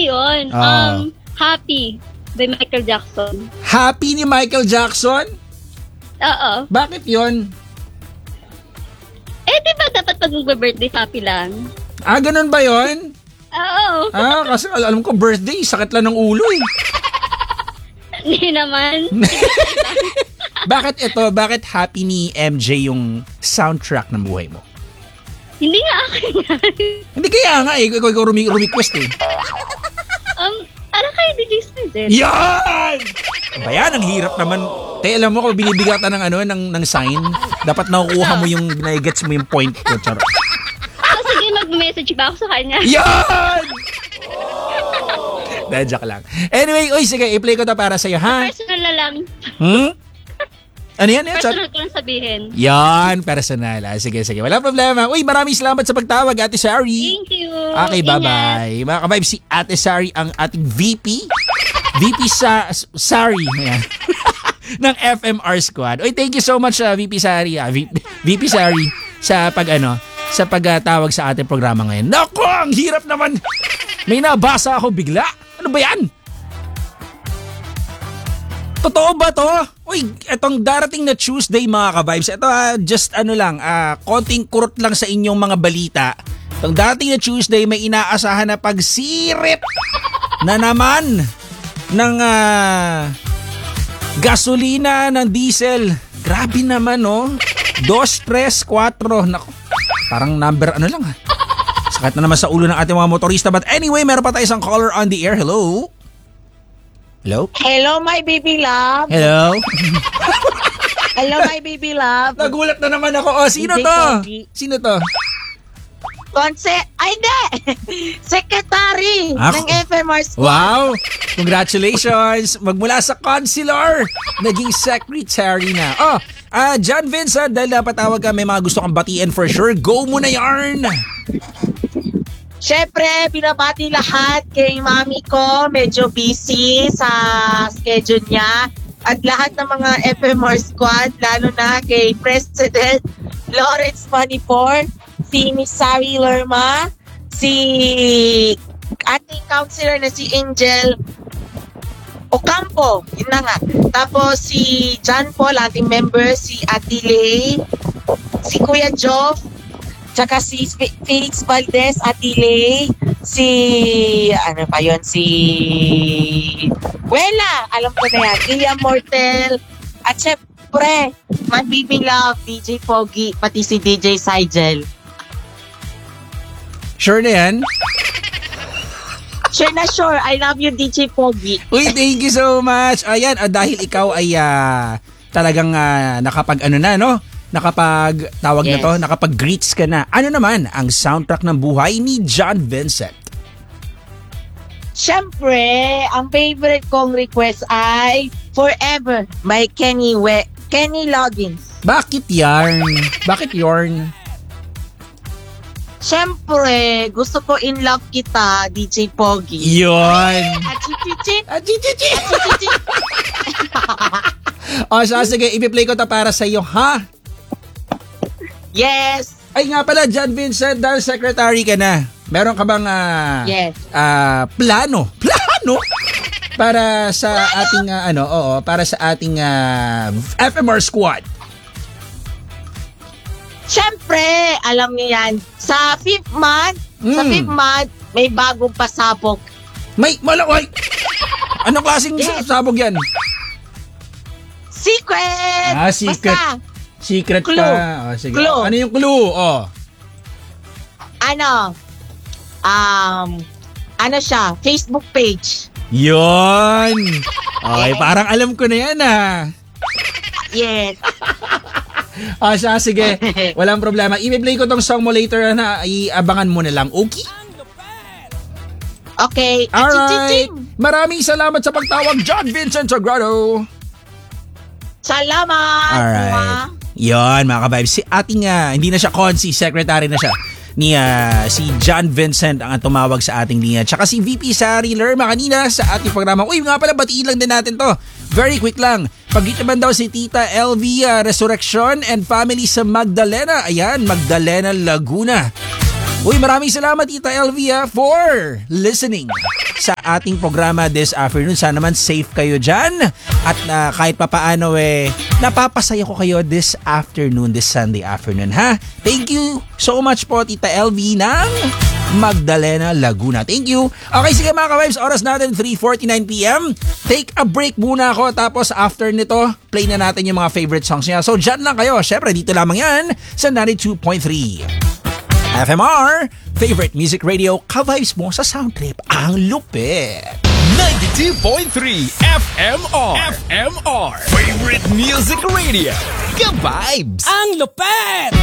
yun. Happy by Michael Jackson. Happy ni Michael Jackson? Oo. Bakit yun? Eh, di ba dapat pag mag-birthday, happy lang? Ganun ba yun? Oo. Kasi alam ko birthday, sakit lang ng ulo eh. Hindi naman. Bakit happy ni MJ yung soundtrack ng buhay mo? Hindi nga akin nga. Hindi kaya nga eh, ikaw request eh. Ano kayo, DJ Sazel? Yan! Bayan, ang hirap naman. Alam mo, kung binibigatan ng sign, dapat nakukuha mo yung, nagets mo yung point ko. Charot. Sige, mag-message ba ako sa kanya? Yan! Joke lang. Anyway, sige, i-play ko to para sa'yo, ha? Personal na lang. Ano yan? Personal ko lang sabihin. Yan, personal. Sige. Walang problema. Uy, maraming salamat sa pagtawag, Ate Sari. Thank you. Okay, bye-bye. Mga kabaib, si Ate Sari ang ating VP. VP Sari. Ayan. ng FMR Squad. Uy, thank you so much, VP Sari. VP Sari sa pagtawag sa ating programa ngayon. Naku, ang hirap naman. May nabasa ako bigla. Ano ba yan? Totoo ba to? Uy, etong darating na Tuesday mga ka-vibes, ito just konting kurot lang sa inyong mga balita. Itong darating na Tuesday, may inaasahan na pagsirit na naman ng gasolina, ng diesel. Grabe naman, no? 2, 3, 4. Naku, parang number lang Sakit na naman sa ulo ng ating mga motorista. But anyway, meron pa tayo isang caller on the air. Hello? Hello? Hello, my baby love. Hello? Hello, my baby love. Nagulat na naman ako. Sino to? Sino to? Hindi! Secretary ng FMR Squad. Wow! Congratulations! Magmula sa consular, naging secretary na. John Vincent, dahil napatawag ka, may mga gusto kang batiin for sure. Go muna yarn! Siyempre, binabati lahat kay mami ko. Medyo busy sa schedule niya. At lahat ng mga FMR Squad, lalo na kay President Lawrence Manipor, si Miss Sari Lerma, si ating counselor na si Angel Ocampo, yun na nga. Tapos si John Paul, ating member, si Atile, si Kuya Joff, tsaka si Felix Valdez, Atile, si Wela, alam ko na yan, William Mortel, at syempre, my baby love, DJ Pogi, pati si DJ Sigel. Sure na yan? Sure na sure, I love you DJ Pogi. Uy, thank you so much. Ayan, dahil ikaw ay talagang nakapag-tawag na to, nakapag-greets ka na. Ano naman ang soundtrack ng buhay ni John Vincent? Siyempre, ang favorite kong request ay Forever by Kenny Loggins. Bakit yarn? Bakit yarn? Siyempre, gusto ko In Love Kita, DJ Pogi. Yun! Achichichi! Sige, ipi-play ko to para sa iyo, ha? Yes! Ay nga pala, John Vincent, dahil secretary ka na, meron ka bang yes. plano para sa ating para sa ating FMR Squad? Siyempre, alam niyo yan, sa 5th month, may bagong pasabog. May malaway. Anong klaseng sabog yan? Secret! Secret. Basta. Secret Clue. pa. Sige. Clue. Ano yung clue? Ano siya? Facebook page. Yun. Okay, parang alam ko na yan Yes. Sige. Walang problema. I-play ko tong song mo later na iabangan mo na lang. Okay? Okay. Alright. Maraming salamat sa pagtawag, John Vincent Sagrado. Salamat. Alright. Yon, mga ka-vibes. Si ating, hindi na siya consi, secretary na siya. Si John Vincent ang tumawag sa ating linya. Tsaka si VP Sari Lerma kanina sa ating programa. Uy, nga pala, batiin lang din natin to. Very quick lang. Pag-itaban daw si Tita LV Resurrection and family sa Magdalena. Ayan, Magdalena, Laguna. Uy, maraming salamat Tita Elvia for listening sa ating programa this afternoon. Sana naman safe kayo dyan. At kahit papaano napapasaya ko kayo this afternoon, this Sunday afternoon, ha? Thank you so much po Tita Elvie ng Magdalena, Laguna. Thank you. Okay, sige mga ka-vibes, oras natin 3:49 p.m. Take a break muna ako, tapos after nito, play na natin yung mga favorite songs niya. So dyan lang kayo. Syempre, dito lamang yan sa 92.3 FMR, favorite music radio, ka-vibes mo sa sound trip. Ang lupit. 92.3 FMR. FMR. Favorite music radio. Ka-vibes. Ang lupet!